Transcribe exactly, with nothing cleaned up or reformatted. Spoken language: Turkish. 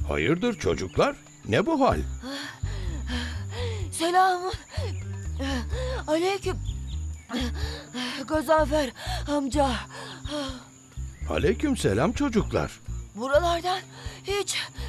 Hayırdır çocuklar? Ne bu hal? Selamun aleyküm Gazanfer amca. Aleyküm selam çocuklar. Buralardan hiç